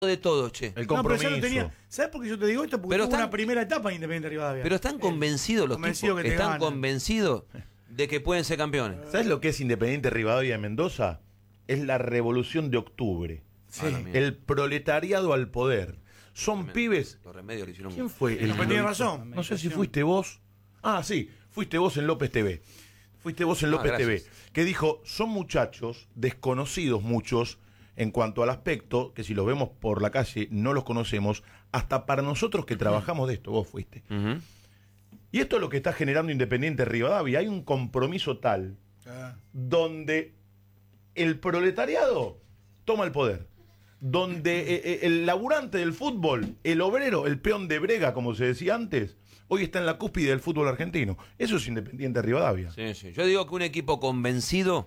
de todo, che. El No, pero compromiso. ya lo tenía. ¿Sabes por qué yo te digo esto? Porque Pero tuvo están- una primera etapa en Independiente Rivadavia. Pero están convencidos los convencido tipos. que te Están ganan. convencidos de que pueden ser campeones. ¿Sabes lo que es Independiente Rivadavia de Mendoza? Es la revolución de octubre. Sí. Ah, mira. El proletariado al poder. Son pibes. Los remedios le hicieron. ¿Quién fue? Pero que tiene lo razón. hizo? No sé si fuiste vos. Ah, sí, fuiste vos en López TV. Fuiste vos en López TV. gracias. Que dijo, son muchachos desconocidos muchos en cuanto al aspecto, que si los vemos por la calle no los conocemos, hasta para nosotros que trabajamos de esto, vos fuiste. Ujú. Y esto es lo que está generando Independiente Rivadavia. Hay un compromiso tal Ah. donde el proletariado toma el poder, donde el laburante del fútbol, el obrero, el peón de brega, como se decía antes, hoy está en la cúspide del fútbol argentino. Eso es Independiente Rivadavia. Sí, sí. Yo digo que un equipo convencido,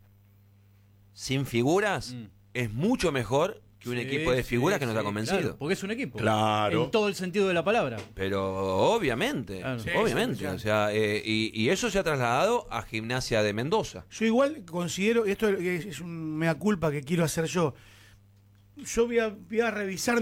sin figuras, es mucho mejor que un equipo de figuras que no está convencido. Claro, porque es un equipo. Claro. En todo el sentido de la palabra. Pero obviamente, Claro. Sí, obviamente. sí, O sea, y eso se ha trasladado a Gimnasia de Mendoza. Yo igual considero, esto es un mea culpa que quiero hacer yo. Yo voy a revisar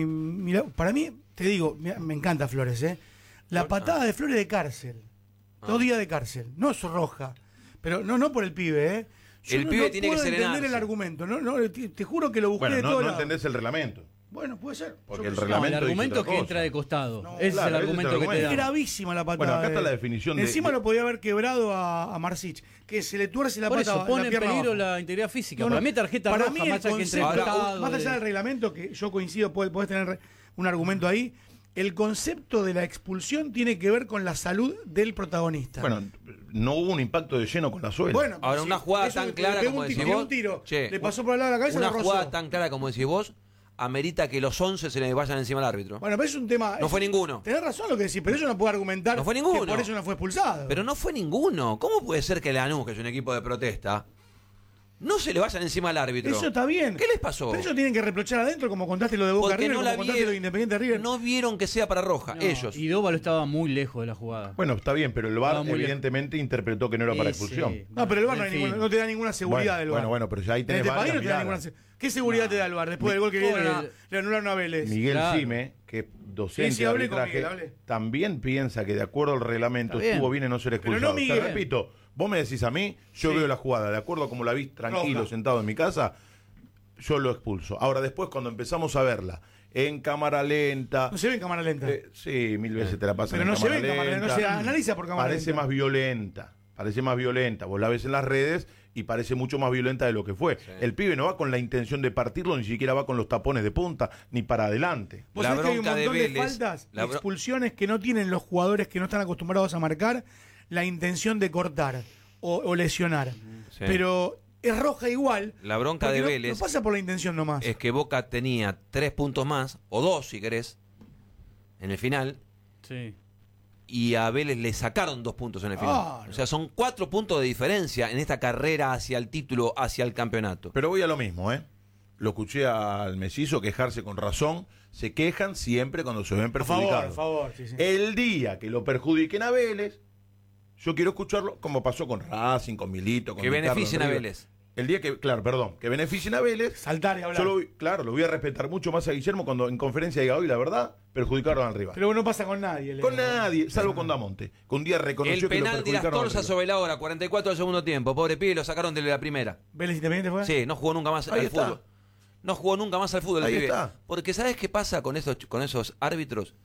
para mí, te digo, me encanta Flores, ¿eh? La patada de Flores de cárcel. 2 días de cárcel. No es roja. Pero no por el pibe, ¿eh? Yo El pibe tiene que puedo entender serenarse. el argumento. Te juro que lo busqué Bueno, de no, todos no lados. entendés el reglamento. Bueno, puede ser. Porque Yo el qué sé. reglamento No, el dice argumento otra es que cosa. entra de costado. No, Ese es claro, el ese argumento es el que te Es da. gravísima la patada. Bueno, acá está de- la definición de- Encima de- lo podía haber quebrado a Marcich, que se le tuerce la Por pata. eso pone la en pierna peligro abajo. la integridad física. No, no. Para mí tarjeta Para roja, mí más allá el que entre concepto, costado, más allá de- del reglamento, que yo coincido, puedes tener un argumento ahí. El concepto de la expulsión tiene que ver con la salud del protagonista. Bueno, no hubo un impacto de lleno con la suela. Bueno, Ahora, sí, una jugada eso tan que te clara pegó como un decís tiro, vos, un tiro, che, le pasó por al lado de la cabeza y una lo rozó. jugada tan clara como decís vos, amerita que los 11 se le vayan encima al árbitro. Bueno, pero es un tema. No fue ninguno. Tenés razón lo que decís, pero eso no puede argumentar No fue ninguno. que por eso no fue expulsado. Pero no fue ninguno. ¿Cómo puede ser que Lanús, que es un equipo de protesta, no se le vayan encima al árbitro? Eso está bien. ¿Qué les pasó? Pero eso tienen que reprochar adentro, como contaste lo de Boca Porque River, no como la contaste lo de Independiente River. no vieron que sea para roja, No, ellos. Y Dóvalo estaba muy lejos de la jugada. Bueno, está bien, pero el VAR Estaba muy evidentemente interpretó que no era para Sí, expulsión. sí. No, pero el VAR no, En hay ninguna- fin. no te da ninguna seguridad del VAR. Bueno, pero ya ahí En tenés este varias país no te da miradas. ninguna ¿Qué seguridad te da el VAR después del gol que Fue le anularon a Vélez? Miguel Claro. Cime, que es docente Sí, de hablé con arbitraje, Miguel, hablé. también piensa que de acuerdo al reglamento Está bien. estuvo bien en no ser Pero no expulsado. Miguel. Te repito, vos me decís a mí, yo Sí. veo la jugada, de acuerdo a como la vi tranquilo, Roja. sentado en mi casa, yo lo expulso. Ahora después cuando empezamos a verla en cámara lenta, No se ve en cámara lenta. sí, 1000 veces te la pasan Pero en no se cámara ve en cámara lenta, no se analiza por cámara parece lenta. más violenta. Parece más violenta, vos la ves en las redes y parece mucho más violenta de lo que fue. El pibe no va con la intención de partirlo, ni siquiera va con los tapones de punta, ni para adelante. Vos La sabés que hay un bronca de montón de Vélez, faltas, la bro- expulsiones que no tienen los jugadores que no están acostumbrados a marcar la intención de cortar o lesionar. Sí. Pero es roja igual. La bronca porque de no- Vélez no pasa por la intención nomás. Es que Boca tenía 3 puntos más, o 2 si querés, en el final, Sí. y a Vélez le sacaron 2 puntos en el final. Claro. O sea, son 4 puntos de diferencia en esta carrera hacia el título, hacia el campeonato. Pero voy a lo mismo, ¿eh? Lo escuché al Mellizo quejarse con razón. Se quejan siempre cuando se ven Por favor, perjudicados. por favor. Sí, sí. El día que lo perjudiquen a Vélez, yo quiero escucharlo como pasó con Racing, con Milito, con Que Ricardo, beneficien a River. Vélez. El día que, claro, perdón, que beneficien a Vélez. Saltar y hablar. Yo lo voy a respetar mucho más a Guillermo cuando en conferencia diga hoy la verdad, perjudicaron al rival. Pero no pasa con nadie. Con nadie, salvo con Damonte, que un día reconoció El que lo penal de las perjudicaron al Torzas rival. sobre la hora, 44 del segundo tiempo. Pobre pibe, lo sacaron de la primera. ¿Vélez Independiente fue? Sí, no jugó nunca más Ahí al está. fútbol. No jugó nunca más al fútbol el Ahí pibe. está. Porque ¿sabes qué pasa con esos árbitros?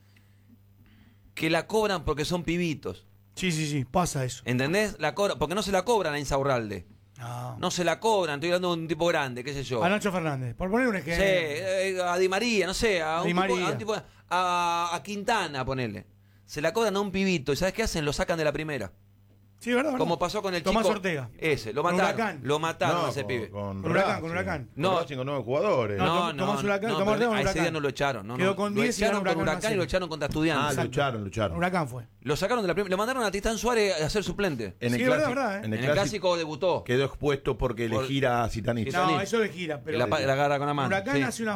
Que la cobran porque son pibitos. Sí, pasa eso. ¿Entendés? La cobran, porque no se la cobran a Insaurralde. No. No se la cobran, estoy hablando de un tipo grande, qué sé yo. A Nacho Fernández, por poner un Sí, ejemplo. a Di María, no sé, a un Di tipo, María. a, un tipo- a Quintana, ponele. Se la cobran a un pibito, ¿y sabes qué hacen? Lo sacan de la primera. Sí, ¿verdad? Como pasó con el Tomás chico. Ortega. Ese, lo Con mataron. Huracán. Lo mataron No, a ese pibe. Con Huracán, con Huracán. No. No, con 9 jugadores. No, Tomás Huracán, Tomás pero Ortega con a ese Huracán. día no lo echaron. No, Quedó no. con Lo 10 y echaron ganó con Huracán Huracán y 1-0. lo echaron contra Estudiantes. lucharon. Huracán fue. Lo sacaron de la primera. Lo mandaron a Titán Suárez a ser suplente. En Sí, el verdad, clásico, verdad, ¿eh? En el clásico debutó. quedó expuesto porque le Por- gira a Zitanich. No, No, eso de gira. Pero la agarra con la mano. Huracán sí. hace una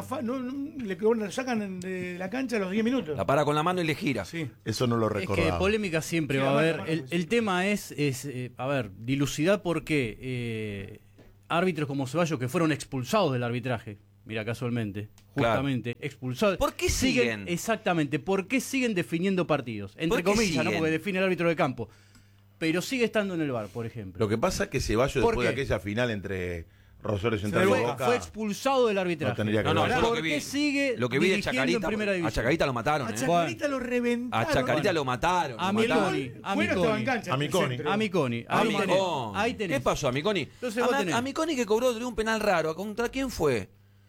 lo sacan de la cancha a los 10 minutos. La para con la mano y le gira. Sí. Eso no lo Es recordaba. que polémica siempre Sí, va a además, haber. además, El tema es a ver, dilucidar por qué árbitros como Ceballos que fueron expulsados del arbitraje, mira casualmente, Claro. justamente, expulsado. ¿Por qué siguen? Exactamente, ¿por qué siguen definiendo partidos? Entre ¿Por qué comillas, ¿no? siguen? Porque define el árbitro de campo. Pero sigue estando en el VAR, por ejemplo. Lo que pasa es que Ceballos, ¿Por después de qué? aquella final entre Rosario Central y Fue, Boca, fue expulsado del arbitraje. no tendría que No, haber. yo lo ¿Por que vi, qué sigue lo que vi de dirigiendo Chacarita, en primera a división? Chacarita lo mataron, A ¿eh? Chacarita lo reventaron. A Chacarita lo mataron. A lo Y el mataron. Miconi, gol a fue, no Miconi. estaba en cancha, A Miconi. el centro. A Miconi. A Ahí tenés. Miconi. Ahí tenés. ¿Qué pasó a Miconi? Entonces vos tenés. A Miconi que cobró de un penal raro. ¿Contra quién fue?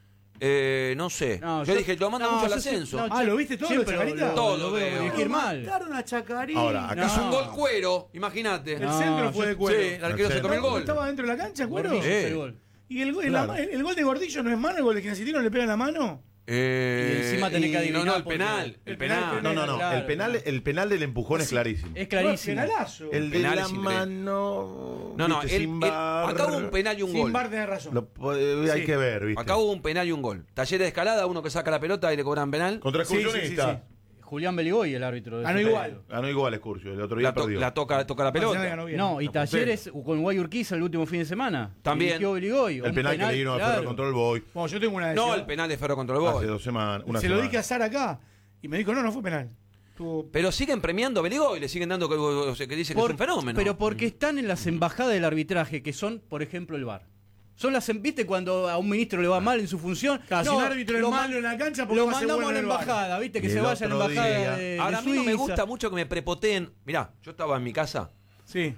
No sé. No, yo dije, lo manda no, mucho al yo sí- ascenso. no, Ah, ¿lo viste todo, siempre Chacarita? Todo lo veo. veo dirigir Lo mal. mataron a Chacarita. Ahora, acá Hizo un No. gol cuero, imagínate. El No, centro fue yo- de cuero. Sí, el arquero se comió el gol. ¿Estaba dentro de la cancha, cuero? Gordillo, Eh. el gol. ¿Y el, Claro. el gol de Gordillo no es mano? ¿El gol de Ginecitino le pega en la mano? Y encima tenés que adivinar No, el porque- penal. El el penal, penal. No. Claro. El penal del empujón es clarísimo. Es clarísimo. Penalazo. El de penal la es increíble. mano. No, viste, sin bar. acá hubo un penal y un Sin gol. bar tenés razón. Hay Sí. que ver, ¿viste? Acá hubo un penal y un gol. Talleres de escalada, uno que saca la pelota y le cobran penal. Contra Sí, sí, Excursionista. sí, Julián Beligoy, el árbitro. De Ganó ese igual. partido. Ganó igual Excursio, el otro día perdió. La toca la Arsenal pelota. ganó bien. No, y La Talleres con Guayurquiza el último fin de semana. También. Dirigió Beligoy. El Un penal que le dieron a claro. Ferro Control Boy Bueno, yo tengo una de No, Ciudad. el penal de Ferro contra el hace Boy. 2 semanas. Una Se lo semana. dije a Sara acá. Y me dijo, no fue penal. Tuvo... Pero siguen premiando a Beligoy, le siguen dando que dice que es un fenómeno. Pero porque están en las embajadas del arbitraje, que son, por ejemplo, el VAR. Son las, ¿viste cuando a un ministro le va mal en su función? Claro, si No, un árbitro es lo malo man- en la cancha, porque lo va a ser mandamos a bueno la en el VAR. embajada, ¿viste? Que Y se el vaya a la otro embajada día- de Ahora a mí no me Suiza. gusta mucho que me prepoteen. Mirá, yo estaba en mi casa, Sí.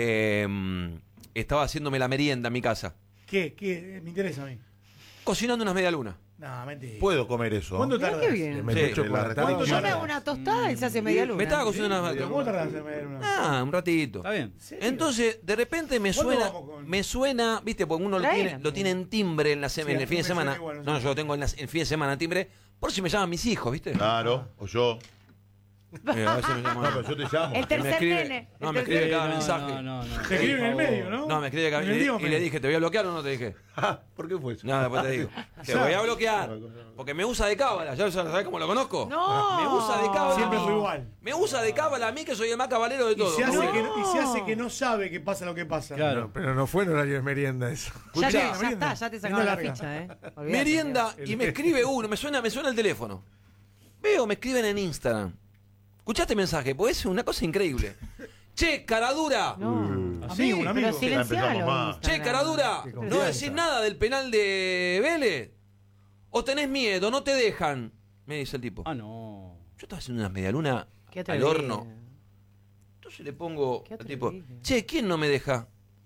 estaba haciéndome la merienda en mi casa, ¿Qué? Me interesa a mí. cocinando unas medialunas. No, mentira. Puedo comer eso. ¿Cuánto Mirá tardas? qué bien. Me Sí. echo por la ¿Cuánto Pone restricción. una tostada y se hace media luna. Me estaba cocinando unas ¿Cómo medialunas. tardas en medir una? Un ratito. Está bien. ¿Serio? Entonces, de repente ¿Cuándo vamos con- me suena, viste, porque uno Traela. lo tiene en timbre en, Sí, en el fin de me suena semana. igual, no sé. No, yo lo tengo en el fin de semana en timbre, por si me llaman mis hijos, ¿viste? Claro, o yo. A veces me llaman. No, pero yo te llamo. El Me tercer escribe- nene. no, el me escribe tercer- cada No, mensaje. no. Te escribe en el Por medio, favor. ¿no? No, me escribe cada En el y, mismo y le medio. dije, ¿te voy a bloquear o no te dije? Ah, ¿por qué fue eso? No, después te digo. Te voy a bloquear. Porque me usa de cábala. ¿Ya sabes cómo lo conozco? No. Me usa de cábala. Siempre a mí. fue igual. Me usa de cábala a mí, que soy el más cabalero de Y todos. se, hace No. y se hace que no sabe que pasa lo que pasa. Claro. Pero no fue en horario de merienda eso. Ya, Escuchá. ya está, ya te sacaron la Larga. ficha, Olvídate. Merienda y me escribe uno, me suena el teléfono. Veo, me escriben en Instagram. Escuchaste mensaje, pues es una cosa increíble. Che, caradura. No. ¿Así? Un amigo. Pero empezamos silencialo. mal. en Che, Instagram. caradura. Qué ¿No confianza. decís nada del penal de Vélez? ¿O tenés miedo? ¿No te dejan? Me dice el tipo. Ah, no. Yo estaba haciendo unas medialunas Qué al atrevido. horno. Entonces le pongo Qué al tipo, atrevido. che, ¿quién no me deja?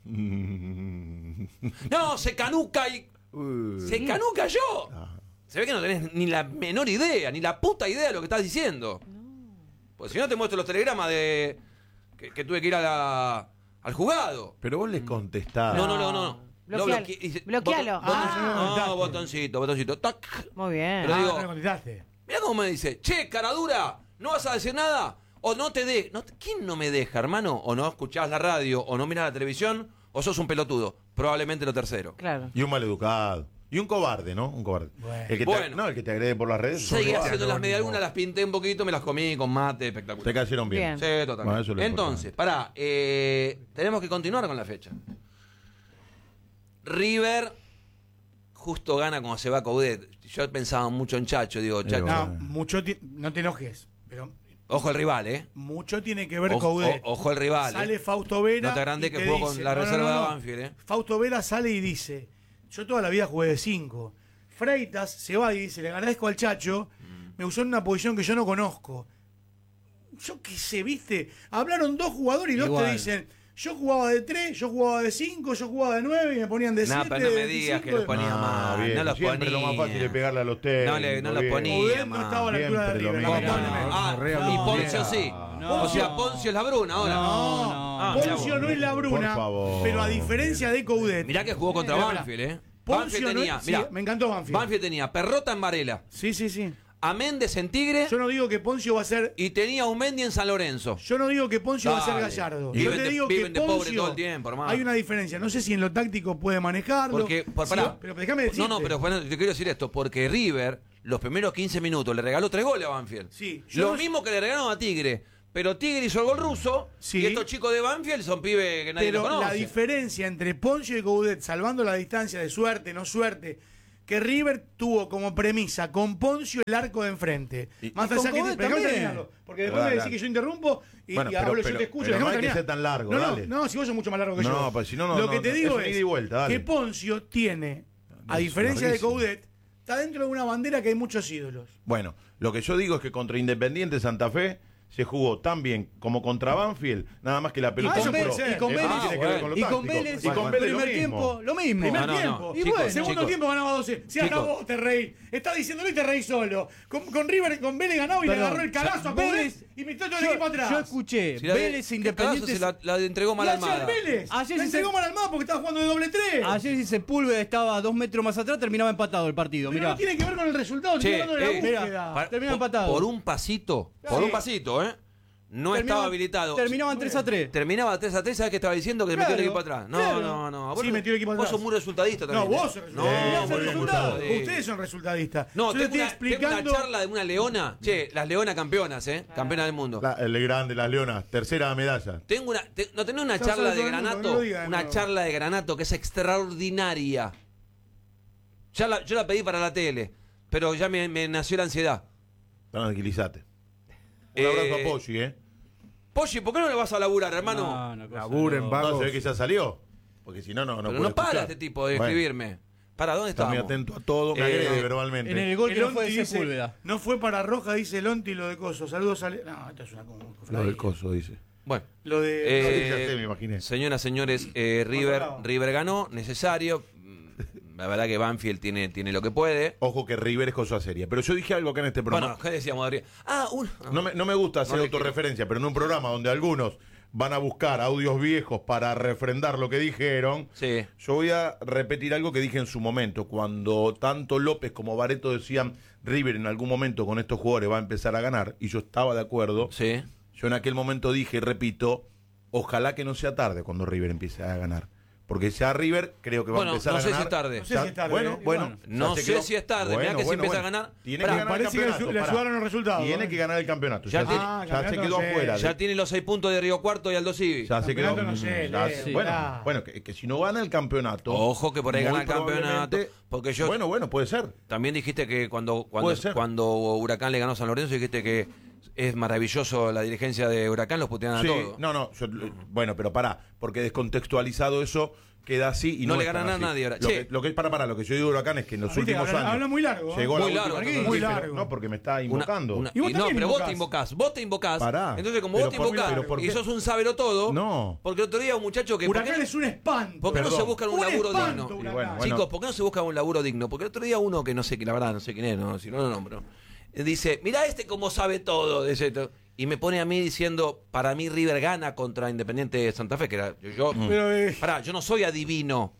No, se canuca y... ¡Se canuca yo! Se ve que no tenés ni la menor idea, ni la puta idea de lo que estás diciendo. Pues si no te muestro los telegramas de que tuve que ir al jugado. Pero vos les contestás. No. Bloquealo. Lo bloqueé, dice, Bloquealo. No, botoncito. Tac. Muy bien. Pero digo, No me contestaste. mirá cómo me dice, che, caradura, ¿no vas a decir nada? O no te de... ¿Quién no me deja, hermano? O no escuchás la radio, o no mirás la televisión, o sos un pelotudo. Probablemente lo tercero. Claro. Y un maleducado. Y un cobarde, ¿no? Un cobarde. Bueno. El que Bueno. el que te agrede por las redes. es un Seguí cobarde. haciendo las medialunas, las pinté un poquito, me las comí con mate, espectacular. Te cayeron bien. Bien. Sí, totalmente. Bueno, eso es lo Entonces, pará, tenemos que continuar con la fecha. River justo gana cuando se va a Coudet. Yo pensaba mucho en Chacho, digo, Chacho. No, Bueno. no te enojes. Pero Ojo el rival, ¿eh? mucho tiene que ver Ojo, Coudet. ojo el rival. Sale ¿eh? Fausto Vera. No te agrandes y que te jugó con dice- la no, reserva no, no. de Banfield, ¿eh? Fausto Vera sale y dice: yo toda la vida jugué de 5. Freitas se va y dice: le agradezco al Chacho, me usó en una posición que yo no conozco. Yo qué sé, ¿viste? Hablaron dos jugadores y dos Igual. te dicen: yo jugaba de 3, yo jugaba de 5, yo jugaba de 9 y me ponían de 7. No, pero no me digas que los ponía mal. bien. No los Siempre ponía. lo más fácil es pegarle a los técnicos. No los bien. ponía. Coudet no estaba a la altura de Siempre lo River, mismo. lamentablemente. Ah, Re y aburrida. Poncio sí. No. O sea, Poncio es la Bruna ahora. No, Ah, mirá Poncio vos. no es la Bruna, Por favor. pero a diferencia de Coudet. Mirá que jugó contra Mirá, Banfield, ¿eh? Poncio Banfield no tenía, es- sí, mirá, me encantó Banfield. Banfield tenía Perrota en Varela, Sí, sí, sí. a Méndez en Tigre Yo no digo que Poncio va a ser. y tenía a Umendi en San Lorenzo. Yo no digo que Poncio va a ser Dale. Gallardo. Viven Yo te de- digo que viven de pobre Poncio. todo el tiempo, hermano. Hay una diferencia. No sé si en lo táctico puede manejarlo. Porque, pará. pero déjame decirte. No, pero bueno, te quiero decir esto, porque River, los primeros 15 minutos, le regaló 3 goles a Banfield. Sí, yo Lo no- mismo que le regalaron a Tigre. Pero Tigre hizo el gol ruso Sí. y estos chicos de Banfield son pibes que nadie Pero los conoce. la diferencia entre Poncio y Coudet, salvando la distancia de suerte, no suerte, que River tuvo como premisa con Poncio el arco de enfrente. Más y allá con que Coudet pero déjame también. terminarlo, porque después Dale, me decís dale. que yo interrumpo y, Bueno, y pero- hablo, yo pero- te escucho. pero no déjame hay que terminar. ser tan largo, no, dale. No, si vos sos mucho más largo que yo. No, pues si no, no, Lo que no, te no, digo es un ida y vuelta, dale. que Poncio tiene, a Es diferencia de larguísimo. Coudet, está dentro de una bandera que hay muchos ídolos. Bueno, lo que yo digo es que contra Independiente Santa Fe se jugó tan bien como contra Banfield, nada más que la pelota eso entró. puede ser. Y con Eso Vélez, tiene que ver con lo y con táctico. Vélez, Y con Bueno, Vélez primer lo mismo. tiempo, lo mismo. Primer No, no, tiempo. no. Y Chicos, bueno, segundo chicos. tiempo ganaba 12. Se Chicos. acabó, te reí. Está diciendo te reí solo. Con River, con Vélez ganaba y le Perdón. agarró el cagazo a Vélez- Vélez y metió todo el equipo atrás. Yo escuché, Si la- Vélez ¿qué Independiente. cagazo se la entregó mal Y ayer Almada. Vélez. Ayer Le sí entregó se- mal al mapa porque estaba jugando de doble 3. Ayer si Sepúlveda estaba 2 metros más atrás, terminaba empatado el partido. Pero Mirá. no tiene que ver con el resultado, Che, estoy hablando de la mirá, búsqueda. Pa- Terminó por- empatado. Por un pasito, Sí. por un pasito, ¿eh? No estaba habilitado. Terminaban 3-3. Terminaba 3-3, ¿sabes qué estaba diciendo? Que Claro, metió el equipo atrás. No, claro. no, no. Sí, metió el equipo Vos atrás. sos muy resultadista No, también. vos sos No, resultadista. muy Resultado. resultadista. Ustedes son resultadistas. No, Yo te tengo estoy una explicando. charla de una leona. Che, las leonas campeonas, campeonas del mundo. El grande, las leonas, tercera medalla. Tengo una, no tenés una Ya charla sabe de todo el mundo, granato, no lo diga de una nuevo. charla de granato que es extraordinaria. Yo la pedí para la tele, pero ya me nació la ansiedad. Tranquilízate. Un abrazo Eh, a Poggi, ¿eh? Poggi, ¿por qué no le vas a laburar, hermano? No, cosa Laburen, no. vagos. No, se ve que ya salió. Porque si no, no Pero puede no para escuchar. este tipo de Bueno, escribirme. ¿Para dónde Está muy estamos? atento a todo, me agrede verbalmente. En el gol que El no fue de Onti dice, Sepúlveda. no fue para Roja, dice el Onti lo de Coso. Saludos a... No, esto es una Lo del coso, dice. Bueno, Lo de... Eh, ya sé, me imaginé. señoras, señores, River ganó, necesario. La verdad que Banfield tiene lo que puede. Ojo que River es cosa seria. Pero yo dije algo acá en este programa. Bueno, ¿qué decíamos de River? No me gusta hacer No le autorreferencia, pero en un programa donde algunos van a buscar audios viejos para refrendar lo que dijeron, Sí. yo voy a repetir algo que dije en su momento. Cuando tanto López como Bareto decían River en algún momento con estos jugadores va a empezar a ganar, y yo estaba de acuerdo, Sí. yo en aquel momento dije y repito, ojalá que no sea tarde cuando River empiece a ganar. Porque ya River creo que va Bueno, a empezar no a sé ganar. si es tarde. No sé si es tarde, Bueno, bueno. ya No se sé si es tarde, mirá que si empieza a ganar. Tiene Pará, que ganar el parece que campeonato. le pará. ayudaron los resultados, Tiene ¿eh? que ganar el campeonato. Ya Ya, tiene- ya se campeonato quedó no sé. afuera. Ya tiene los 6 puntos de Río Cuarto y Aldo Civi. Ya se quedó. Campeonato no sé, ya Leo, se- ya. bueno, que si no gana el campeonato. Ojo que por ahí muy gana el campeonato. probablemente- Porque yo Bueno, puede ser. también dijiste que cuando Puede ser. Huracán le ganó a San Lorenzo, dijiste que es maravilloso la dirigencia de Huracán, los putean a Sí, todos. no, bueno, pero pará, porque descontextualizado eso queda así y No no, le es tan gana a así. nadie ahora. Lo Che. que, lo que es lo que yo digo de Huracán es que en los Viste, últimos habla- años habla muy largo, ¿eh? llegó a la Muy última- largo, Sí, muy pero- largo. no, porque me está Una- invocando. una- Y vos no, también pero invocás. vos te invocás. Pará. Entonces, como Pero vos te por- invocás pero ¿por y qué? sos un sabelo todo, No. porque el otro día un muchacho que. ¿por qué Huracán no- es un espanto. ¿Por qué no se Perdón. buscan un Un laburo espanto, digno? Huracán. Y bueno, Chicos, ¿por qué no se busca un laburo digno? Porque el otro día uno que no sé, que la verdad no sé quién es, no, si no lo nombro, dice, mirá este cómo sabe todo, dice esto. Y me pone a mí diciendo, para mí River gana contra Independiente de Santa Fe, que era yo. Pero, Pará, yo no soy adivino,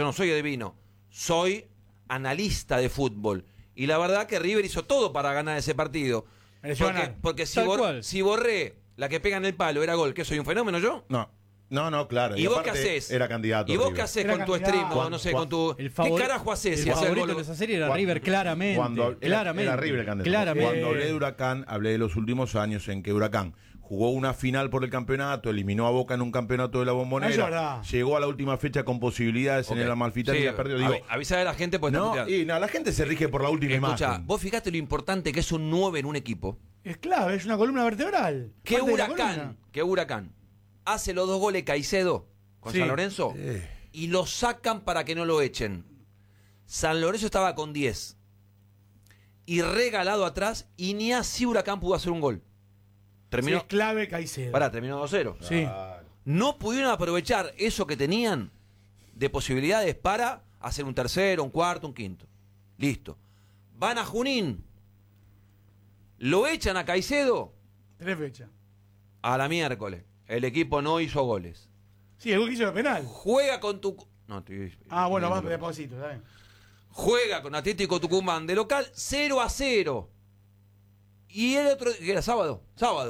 soy analista de fútbol. Y la verdad que River hizo todo para ganar ese partido. Mereció Porque, ganar. porque si, Tal cual. si Borré, la que pega en el palo, era gol, ¿qué soy un fenómeno yo? No, claro. ¿Y vos qué aparte haces? Era candidato. ¿Y vos River. qué haces Era con tu candidato. stream? O no sé, con tu. El ¿Qué carajo haces si el haces favorito gol? de esa serie era Cuando- River, claramente. Cuando claramente. era River el candidato. Claramente. Cuando hablé de Huracán, hablé de los últimos años en que Huracán jugó una final por el campeonato, eliminó a Boca en un campeonato de la Eso es Bombonera, verdad. llegó a la última fecha con posibilidades en Ok. el Amalfitani Sí, y la perdió. Digo, avisar a la gente pues no, y no, la gente se rige por la última Escucha, imagen. vos fijate lo importante que es un 9 en un equipo. es clave, es una columna vertebral. ¿Qué Parte de la columna. Huracán hace los 2 goles Caicedo con Sí. San Lorenzo y lo sacan para que no lo echen? San Lorenzo estaba con 10 y regalado atrás y ni así Huracán pudo hacer un gol. Sí, Terminó, es clave Caicedo. terminó 2-0. Sí. No pudieron aprovechar eso que tenían de posibilidades para hacer un tercero, un cuarto, un quinto. Listo. Van a Junín. Lo echan a Caicedo 3 fechas. a la miércoles. El equipo no hizo goles. Sí, el gol que hizo de penal. Juega con tu... No, Bueno, vas de pasito, está bien. Juega con Atlético Tucumán de local 0-0. Y el otro, que era sábado,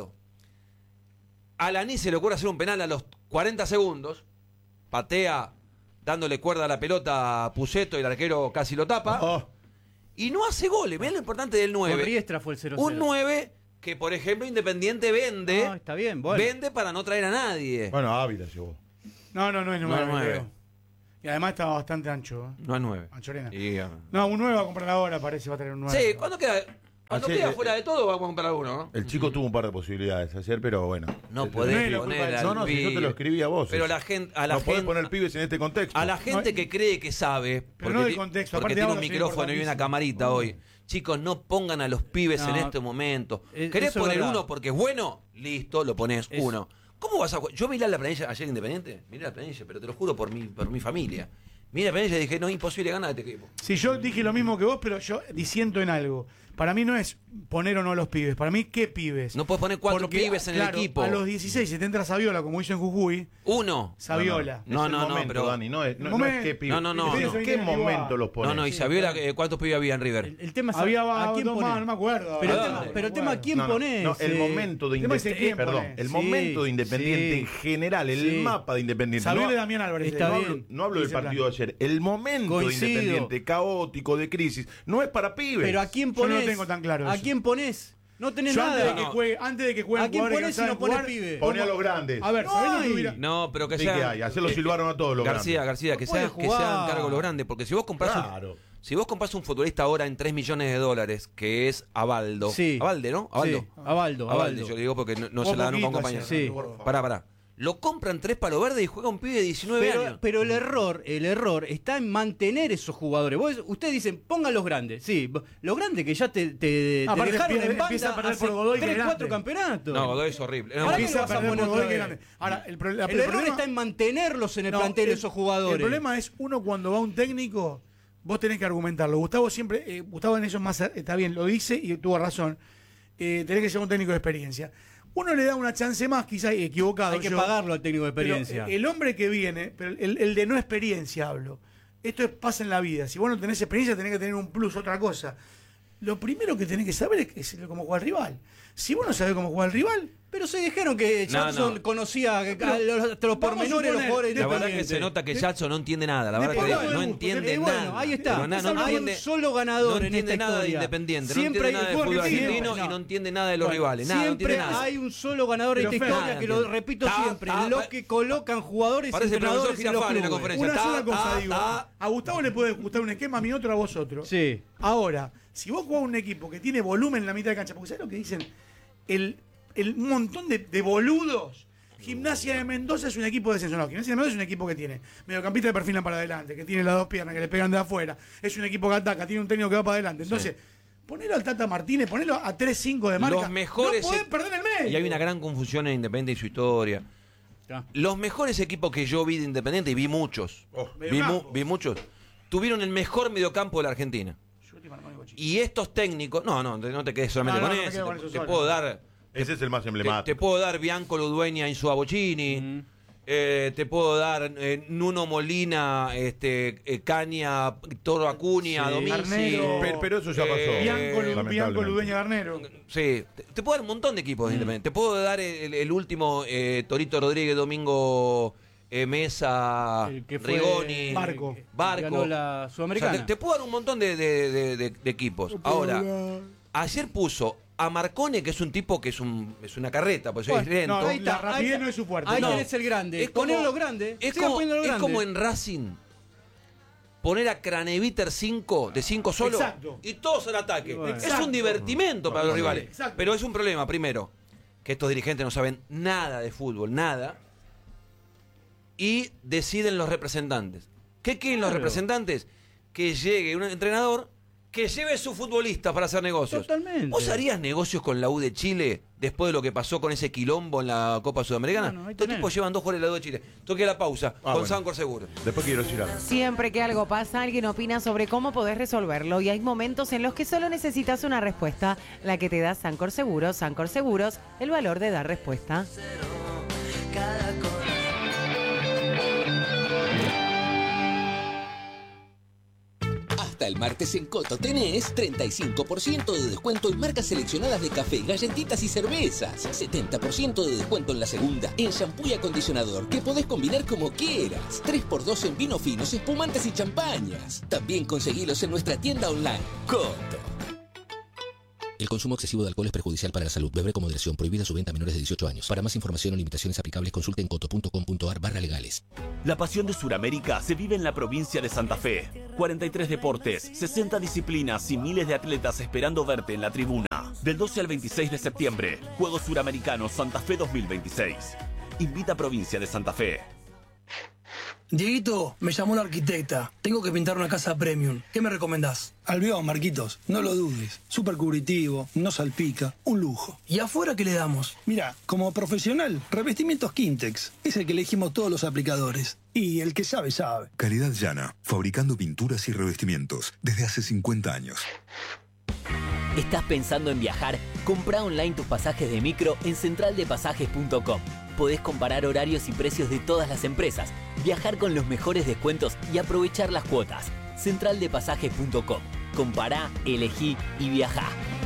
a Laní se le ocurre hacer un penal a los 40 segundos, patea dándole cuerda a la pelota a Puceto y el arquero casi lo tapa, Oh, y no hace goles. Mirá lo importante del Con 9. Riestra fue el 0-0. Un 9 que, por ejemplo, Independiente vende, No, está bien, bueno. vende para no traer a nadie. bueno, Ávila llegó. No es No, número nueve. 9. Y además estaba bastante ancho. No es 9. Anchorena. Y, No, un 9 va a comprar ahora, parece, va a tener un 9. sí, cuando queda Ayer, fuera de todo, vamos a comprar uno, ¿no? El chico tuvo un par de posibilidades ayer, pero bueno. No El- podés no es la culpa poner de- al No, si yo te lo escribí a vos. Pero la gente, a la no podés gente, poner pibes en este contexto. a la gente que cree que sabe, Pero no del ti- contexto, porque aparte tiene un ahora sí es micrófono y una importantísimo. camarita hoy. Chicos, no pongan a los pibes en No, este momento. eso ¿Querés es poner verdad. uno porque es bueno? Listo, lo pones Es- uno. ¿Cómo vas a jugar? Yo miré la planilla ayer Independiente, miré la planilla, pero te lo juro por mi familia. Miré la planilla y dije, no, es imposible ganar este equipo. Sí, yo dije lo mismo que vos, pero yo disiento en algo. Para mí no es poner o no a los pibes. Para mí, ¿qué pibes? No puedes poner 4 Porque, pibes en claro, el equipo. A los 16, si te entra Saviola, como hizo en Jujuy, Uno. Saviola. No, Es el no, momento, pero- Dani, no es, no, El no es momento. qué pibe. No, no, no, ¿En no. qué momento los pones? No, no, y Saviola, ¿cuántos pibes había en River? El tema es Había a quién dos más, poner. no me acuerdo. Pero, ¿A el tema, dónde? pero el tema, ¿a quién No, no, ponés? no, el momento de el tema es Independiente. quién Perdón, ponés. el Sí, momento de Independiente sí. en general, el Sí. mapa de Independiente. Saviola No, y Damián Álvarez. Está no bien. hablo, no hablo del Dice partido de ayer. El momento Coincido. de Independiente, caótico, de crisis, no es para pibes. Pero ¿a quién Yo no lo ponés? tengo tan claro ¿A eso. quién ponés? No tenés Yo nada. antes de que jueguen ¿A quién jugadores que ponés si saben no pones jugar, pibe? Poné a los grandes. A ver, No Saviola hay. tuviera- No, pero que Sí sea. que hay, hacerlo silbaron a todos los García, grandes. García, que, No puede que se hagan jugar. cargo los grandes. Porque si vos comprás Claro. si vos comprás un futbolista ahora en 3 millones de dólares, que es Abaldo. Sí. Abalde, ¿no? Abaldo. Sí, Abaldo. Abalde, yo le digo porque no se la dan nunca a un compañero. poquito Sí. ayer, Pará. Lo compran 3 palos verdes y juega un pibe de 19 años. Pero el error está en mantener esos jugadores. Ustedes dicen, pongan los grandes. Sí, los grandes que ya te Aparte dejaron en empieza a banda perder hace por Godoy, que es 3, 4 grande. campeonatos. No, Godoy es horrible. No, ¿Para qué Empieza lo a vas a perder poner por Godoy, otra que es vez? grande. Ahora, el El error está en mantenerlos en el plantel esos jugadores. El problema es, uno cuando va a un técnico, vos tenés que argumentarlo. Gustavo siempre, Gustavo en eso más está bien, lo dice y tuvo razón. Tenés que ser un técnico de experiencia. Uno le da una chance más, quizás equivocado. Hay que yo, pagarlo al técnico de pero, experiencia. el hombre que viene, pero el de no experiencia hablo. Esto pasa en la vida. Si vos no tenés experiencia, tenés que tener un plus, otra cosa. Lo primero que tenés que saber es cómo juega el rival. Si vos no sabés cómo juega el rival, Pero se dijeron que No, Jackson no. conocía hasta los vamos pormenores de a los suponer- jugadores La verdad que independientes. se nota que Jadson no entiende nada. La verdad Después que no me no gusta, entiende bueno, nada. ahí está. Pero no Hay entiende un solo ganador no en entiende esta nada de historia. Independiente. Siempre no entiende hay nada de un fútbol argentino. argentino y No. no entiende nada de los rivales. Nada, no Siempre entiende nada. hay un solo ganador en Pero esta Fer, historia que lo repito Ta, siempre. ta, Lo ta. que colocan jugadores y Parece el profesor entrenadores en los Girafales en la clubes. conferencia. una sola cosa ta, digo. ta. A Gustavo le puede gustar un esquema, a mi otro, a vos otro. Sí. Ahora, si vos jugás un equipo que tiene volumen en la mitad de cancha, porque ¿sabés lo que dicen? Un montón de boludos. Gimnasia de Mendoza es un equipo de descenso. No, Gimnasia de Mendoza es un equipo que tiene mediocampista que perfilan para adelante, que tiene las dos piernas, que le pegan de afuera. Es un equipo que ataca, tiene un técnico que va para adelante. Entonces, ponelo al Tata Martínez, ponelo a 3-5 de marca. Los mejores no podés perder el medio. Y hay una gran confusión en Independiente y su historia. Ya. Los mejores equipos que yo vi de Independiente, y vi muchos, Mediocampo. vi muchos, tuvieron el mejor mediocampo de la Argentina. Y estos técnicos, no te quedes solamente No, con no me ese. quedo con eso Te solo. puedo dar, Ese es el más te emblemático. puedo dar Bianco Ludueña y su Abocini. Te puedo dar Nuno Molina, Caña, Toro Acuña, Sí. Domínguez. Garnero. Pero eso ya pasó. Bianco lamentablemente. Ludueña Garnero. Sí, te puedo dar un montón de equipos de Independiente. Te puedo dar el último Torito Rodríguez, Domingo Mesa, El que fue- Rigoni, Barco. Barco. Ganó la O sea, Sudamericana. te puedo dar un montón de equipos. Ahora, ayer puso a Marcone, que es un tipo que es una carreta, pues Bueno, es lento. no, Ahí está, La rapidez ahí no es su fuerte. Ahí No. tenés el grande. Es como- Ponelo grande. Es Sigan como, poniéndolo es grande. como en Racing. Poner a Craneviter 5, de 5 solo, Exacto. y todos al ataque. Bueno. Es Exacto. un divertimento para los rivales. Exacto. Pero es un problema, primero, que estos dirigentes no saben nada de fútbol, nada, y deciden los representantes. ¿Qué quieren los Claro. representantes? Que llegue un entrenador que lleve sus futbolistas para hacer negocios. Totalmente. ¿Vos harías negocios con la U de Chile después de lo que pasó con ese quilombo en la Copa Sudamericana? Bueno, ahí Estos tenés. tipos llevan 2 jugadores de la U de Chile. Toque la pausa con bueno. Sancor Seguro. Después quiero decir algo. Siempre que algo pasa, alguien opina sobre cómo podés resolverlo y hay momentos en los que solo necesitas una respuesta, la que te da Sancor Seguros. Sancor Seguros, el valor de dar respuesta. Hasta el martes en Coto tenés 35% de descuento en marcas seleccionadas de café, galletitas y cervezas. 70% de descuento en la segunda, en shampoo y acondicionador, que podés combinar como quieras. 3x2 en vinos finos, espumantes y champañas. También conseguilos en nuestra tienda online. Coto. El consumo excesivo de alcohol es perjudicial para la salud. Beber con moderación. Prohibida su venta a menores de 18 años. Para más información o limitaciones aplicables, consulte en coto.com.ar/legales. La pasión de Sudamérica se vive en la provincia de Santa Fe. 43 deportes, 60 disciplinas y miles de atletas esperando verte en la tribuna. Del 12 al 26 de septiembre, Juegos Suramericanos Santa Fe 2026. Invita a Provincia de Santa Fe. Dieguito, me llamó la arquitecta. Tengo que pintar una casa premium. ¿Qué me recomendás? Albión, Marquitos. No lo dudes. Súper cubritivo, no salpica. Un lujo. ¿Y afuera qué le damos? Mira, como profesional, Revestimientos Quintex. Es el que elegimos todos los aplicadores. Y el que sabe, sabe. Calidad llana. Fabricando pinturas y revestimientos. Desde hace 50 años. ¿Estás pensando en viajar? Comprá online tus pasajes de micro en centraldepasajes.com. Podés comparar horarios y precios de todas las empresas, viajar con los mejores descuentos y aprovechar las cuotas. Centraldepasajes.com. Compará, elegí y viajá.